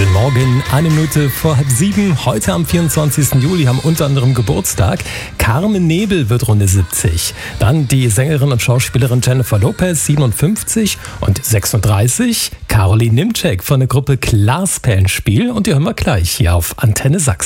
Guten Morgen, 1 Minute vor 6:30. Heute am 24. Juli haben unter anderem Geburtstag. Carmen Nebel wird Runde 70. Dann die Sängerin und Schauspielerin Jennifer Lopez, 57 und 36. Caroline Nimczek von der Gruppe Glasperlenspiel. Und die hören wir gleich hier auf Antenne Sachsen.